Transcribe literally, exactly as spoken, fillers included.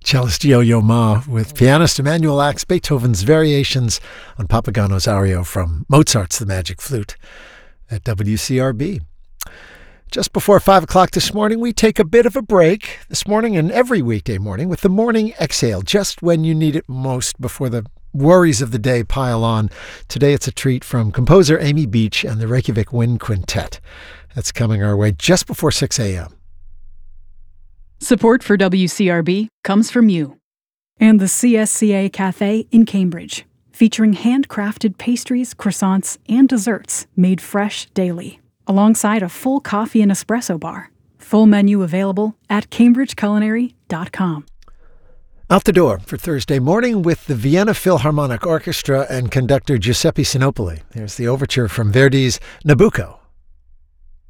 Cellist Yo-Yo Ma with pianist Emanuel Ax, Beethoven's Variations on Papagano's ario from Mozart's The Magic Flute at W C R B. Just before five o'clock this morning, we take a bit of a break this morning and every weekday morning with the Morning Exhale, just when you need it most before the worries of the day pile on. Today it's a treat from composer Amy Beach and the Reykjavik Wind Quintet. That's coming our way just before six a.m. Support for W C R B comes from you. And the C S C A Cafe in Cambridge, featuring handcrafted pastries, croissants, and desserts made fresh daily, alongside a full coffee and espresso bar. Full menu available at cambridge culinary dot com. Out the door for Thursday morning with the Vienna Philharmonic Orchestra and conductor Giuseppe Sinopoli. There's the overture from Verdi's Nabucco.